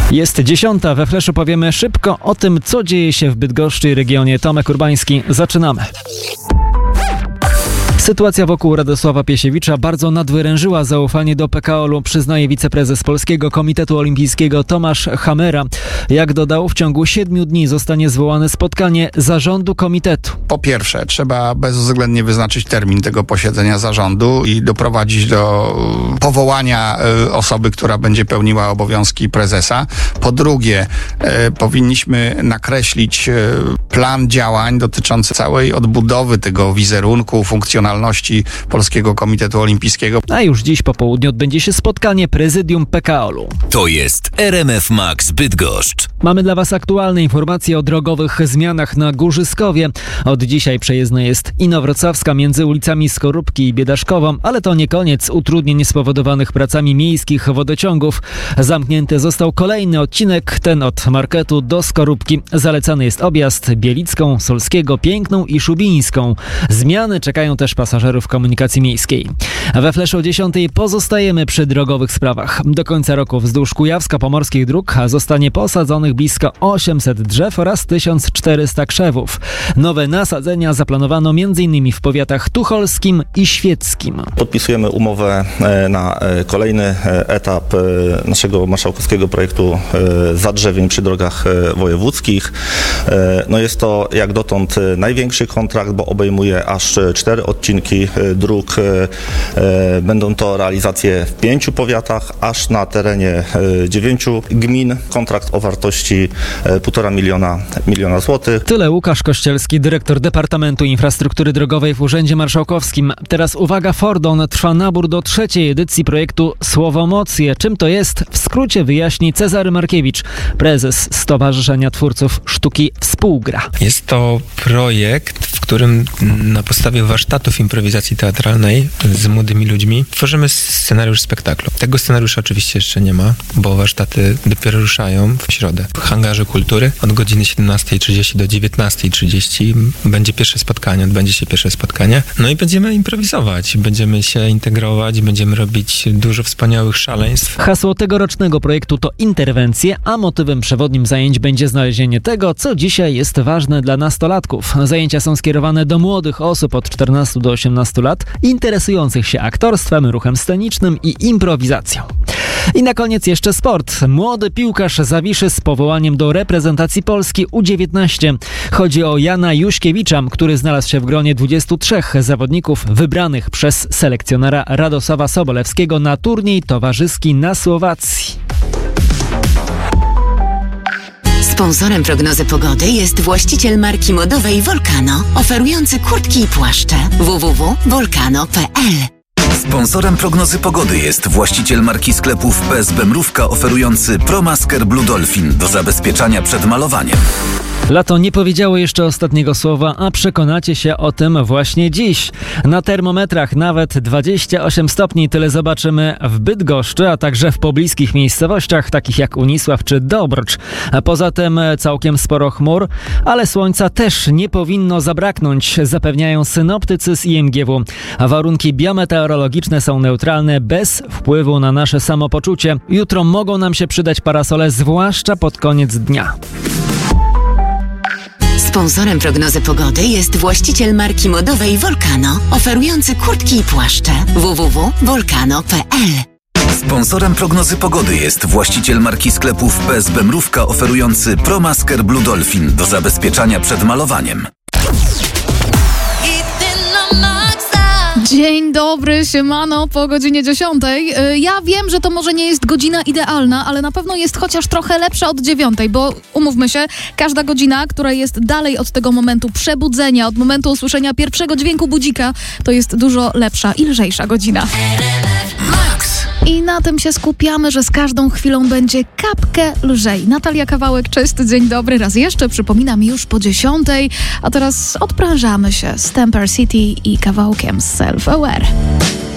Jest 10. We Fleszu powiemy szybko o tym, co dzieje się w Bydgoszczy i regionie. Tomek Urbański, zaczynamy. Sytuacja wokół Radosława Piesiewicza bardzo nadwyrężyła zaufanie do PKOL-u, przyznaje wiceprezes Polskiego Komitetu Olimpijskiego Tomasz Hamera. Jak dodał, w ciągu 7 dni zostanie zwołane spotkanie zarządu komitetu. Po pierwsze, trzeba bezwzględnie wyznaczyć termin tego posiedzenia zarządu i doprowadzić do powołania osoby, która będzie pełniła obowiązki prezesa. Po drugie, powinniśmy nakreślić plan działań dotyczący całej odbudowy tego wizerunku, funkcjonalności Polskiego Komitetu Olimpijskiego. A już dziś po południu odbędzie się spotkanie prezydium PKOL-u. To jest RMF Max Bydgoszcz. Mamy dla Was aktualne informacje o drogowych zmianach na Górzyskowie. Od dzisiaj przejezdna jest Inowrocławska między ulicami Skorupki i Biedaszkową, ale to nie koniec utrudnień spowodowanych pracami miejskich wodociągów. Zamknięty został kolejny odcinek, ten od Marketu do Skorupki. Zalecany jest objazd Bielicką, Solskiego, Piękną i Szubińską. Zmiany czekają też pasażerów komunikacji miejskiej. We Fleszu o 10 pozostajemy przy drogowych sprawach. Do końca roku wzdłuż Kujawsko-Pomorskich dróg zostanie posadzonych blisko 800 drzew oraz 1400 krzewów. Nowe nasadzenia zaplanowano m.in. w powiatach tucholskim i świeckim. Podpisujemy umowę na kolejny etap naszego marszałkowskiego projektu zadrzewień przy drogach wojewódzkich. No jest to jak dotąd największy kontrakt, bo obejmuje aż 4 odcinki dróg. Będą to realizacje w 5 powiatach, aż na terenie 9 gmin. Kontrakt o wartości 1,5 miliona złotych. Tyle Łukasz Kościelski, dyrektor Departamentu Infrastruktury Drogowej w Urzędzie Marszałkowskim. Teraz uwaga, Fordon, trwa nabór do 3. edycji projektu Słowomocje. Czym to jest? W skrócie wyjaśni Cezary Markiewicz, prezes Stowarzyszenia Twórców Sztuki Współgra. Jest to projekt, w którym na podstawie warsztatów improwizacji teatralnej z młodymi ludźmi tworzymy scenariusz spektaklu. Tego scenariusza oczywiście jeszcze nie ma, bo warsztaty dopiero ruszają w środę. W Hangarze Kultury od godziny 17:30 do 19:30 odbędzie się pierwsze spotkanie. No i będziemy improwizować, będziemy się integrować, będziemy robić dużo wspaniałych szaleństw. Hasło tegorocznego projektu to interwencje, a motywem przewodnim zajęć będzie znalezienie tego, co dzisiaj jest ważne dla nastolatków. Zajęcia są skierowane do młodych osób od 14 do 18 lat, interesujących się aktorstwem, ruchem scenicznym i improwizacją. I na koniec jeszcze sport. Młody piłkarz zawiszy z powołaniem do reprezentacji Polski U19. Chodzi o Jana Juśkiewicza, który znalazł się w gronie 23 zawodników wybranych przez selekcjonera Radosława Sobolewskiego na turniej towarzyski na Słowacji. Sponsorem prognozy pogody jest właściciel marki modowej Volcano, oferujący kurtki i płaszcze. www.volcano.pl. Sponsorem prognozy pogody jest właściciel marki sklepów PSB Mrówka oferujący ProMasker Blue Dolphin do zabezpieczania przed malowaniem. Lato nie powiedziało jeszcze ostatniego słowa, a przekonacie się o tym właśnie dziś. Na termometrach nawet 28 stopni, tyle zobaczymy w Bydgoszczy, a także w pobliskich miejscowościach, takich jak Unisław czy Dobrcz. A poza tym całkiem sporo chmur, ale słońca też nie powinno zabraknąć, zapewniają synoptycy z IMGW. A warunki biometeorologiczne są neutralne, bez wpływu na nasze samopoczucie. Jutro mogą nam się przydać parasole, zwłaszcza pod koniec dnia. Sponsorem prognozy pogody jest właściciel marki modowej Volcano, oferujący kurtki i płaszcze. www.volcano.pl. Sponsorem prognozy pogody jest właściciel marki sklepów PSB Mrówka oferujący ProMasker Blue Dolphin do zabezpieczania przed malowaniem. Dzień dobry, siemano, po godzinie 10. Ja wiem, że to może nie jest godzina idealna, ale na pewno jest chociaż trochę lepsza od 9, bo umówmy się, każda godzina, która jest dalej od tego momentu przebudzenia, od momentu usłyszenia pierwszego dźwięku budzika, to jest dużo lepsza i lżejsza godzina. I na tym się skupiamy, że z każdą chwilą będzie kapkę lżej. Natalia Kawałek, cześć, dzień dobry. Raz jeszcze, przypominam, już po 10. A teraz odprężamy się z Temper City i kawałkiem Self Aware.